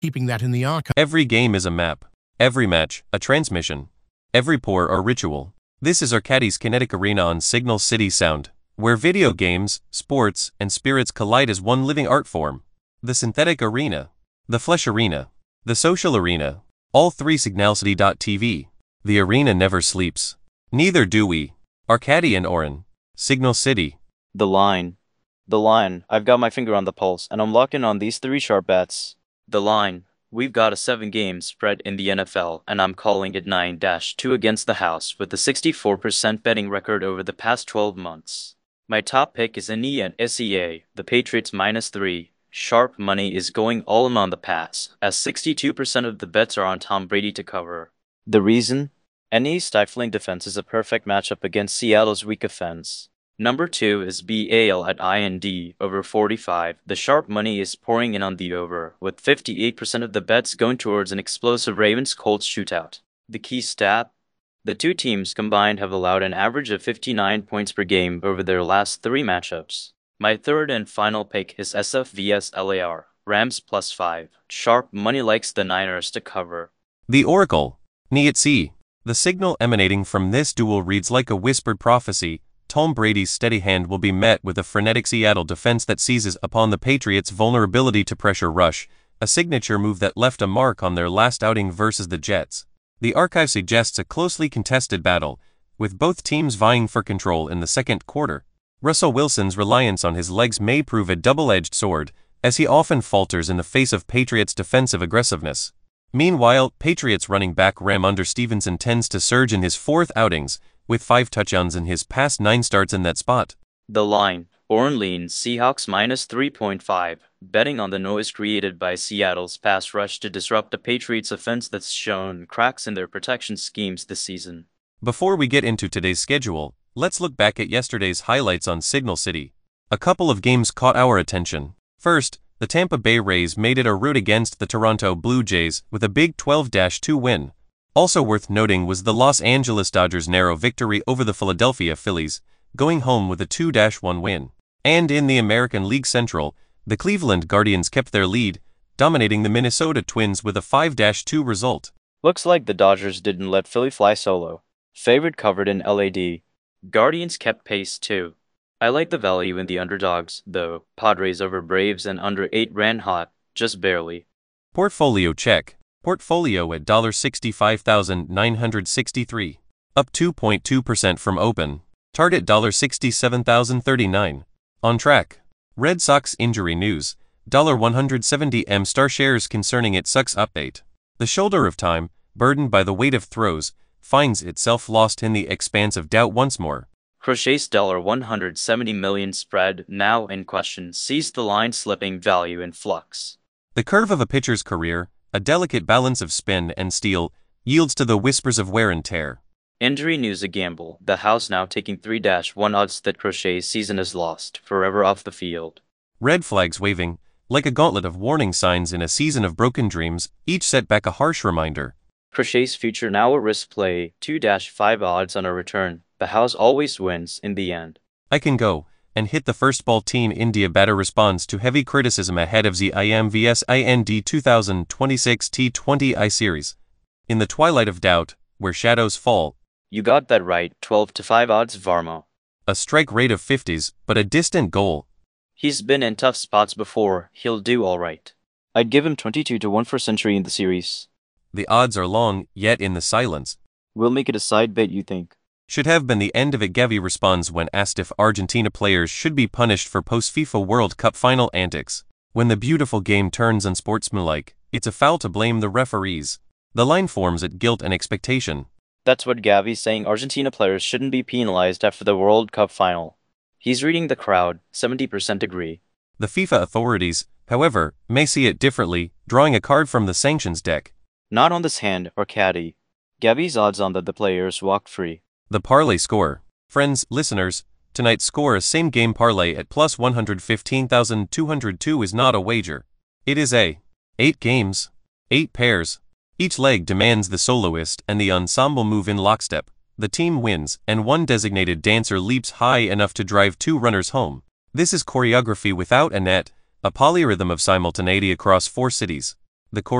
keeping that in the archive. Every game is a map. Every match, a transmission. Every pour a ritual. This is Arcadis Kinetic Arena on Signal City Sound, where video games, sports, and spirits collide as one living art form. The synthetic arena, the flesh arena, the social arena, all three signalcity.tv. The arena never sleeps. Neither do we. Arcady and Oren. Signal City. The line. The line. I've got my finger on the pulse, and I'm locked in on these three sharp bets. The line. We've got a 7-game spread in the NFL, and I'm calling it 9-2 against the house with a 64% betting record over the past 12 months. My top pick is NE and SEA, the Patriots -3. Sharp money is going all in on the pass, as 62% of the bets are on Tom Brady to cover. The reason? NE's stifling defense is a perfect matchup against Seattle's weak offense. Number 2 is BAL at IND, over 45. The sharp money is pouring in on the over, with 58% of the bets going towards an explosive Ravens-Colts shootout. The key stat? The two teams combined have allowed an average of 59 points per game over their last 3 matchups. My third and final pick is SF vs LAR, Rams +5. Sharp money likes the Niners to cover. The Oracle. NEATC. The signal emanating from this duel reads like a whispered prophecy. Tom Brady's steady hand will be met with a frenetic Seattle defense that seizes upon the Patriots' vulnerability to pressure rush, a signature move that left a mark on their last outing versus the Jets. The archive suggests a closely contested battle, with both teams vying for control in the second quarter. Russell Wilson's reliance on his legs may prove a double-edged sword, as he often falters in the face of Patriots' defensive aggressiveness. Meanwhile, Patriots running back Ramondre Stevenson tends to surge in his 4th outings, with 5 touchdowns in his past 9 starts in that spot. The line. Oren leans Seahawks -3.5, betting on the noise created by Seattle's pass rush to disrupt the Patriots' offense that's shown cracks in their protection schemes this season. Before we get into today's schedule, let's look back at yesterday's highlights on Signal City. A couple of games caught our attention. First, the Tampa Bay Rays made it a rout against the Toronto Blue Jays with a big 12-2 win. Also worth noting was the Los Angeles Dodgers' narrow victory over the Philadelphia Phillies, going home with a 2-1 win. And in the American League Central, the Cleveland Guardians kept their lead, dominating the Minnesota Twins with a 5-2 result. Looks like the Dodgers didn't let Philly fly solo. Favorite covered in LAD. Guardians kept pace too. I like the value in the underdogs, though. Padres over Braves and under 8 ran hot, just barely. Portfolio check. Portfolio at $65,963. Up 2.2% from open. Target $67,039. On track. Red Sox injury news. $170M star shares concerning it sucks update. The shoulder of time, burdened by the weight of throws, finds itself lost in the expanse of doubt once more. Crochet's $170 million spread, now in question, sees the line slipping, value in flux. The curve of a pitcher's career, a delicate balance of spin and steal, yields to the whispers of wear and tear. Injury news a gamble, the house now taking 3-1 odds that Crochet's season is lost, forever off the field. Red flags waving, like a gauntlet of warning signs in a season of broken dreams, each set back a harsh reminder. Crochet's future now a risk play, 2-5 odds on a return. The house always wins in the end. I can go and hit the first ball. Team India batter responds to heavy criticism ahead of the IM vs IND 2026 T20I series. In the twilight of doubt, where shadows fall. You got that right, 12-5 odds Varma. A strike rate of 50s, but a distant goal. He's been in tough spots before, he'll do alright. I'd give him 22-1 for century in the series. The odds are long, yet in the silence. We'll make it a side bet, you think? Should have been the end of it. Gavi responds when asked if Argentina players should be punished for post-FIFA World Cup final antics. When the beautiful game turns unsportsmanlike, it's a foul to blame the referees. The line forms at guilt and expectation. That's what Gavi's saying. Argentina players shouldn't be penalized after the World Cup final. He's reading the crowd, 70% agree. The FIFA authorities, however, may see it differently, drawing a card from the sanctions deck. Not on this hand, or caddy. Gavi's odds on that the players walked free. The parlay score. Friends, listeners, tonight's score a same-game parlay at plus 115,202 is not a wager. It is a 8 games, 8 pairs. Each leg demands the soloist and the ensemble move in lockstep. The team wins, and one designated dancer leaps high enough to drive 2 runners home. This is choreography without a net, a polyrhythm of simultaneity across 4 cities. The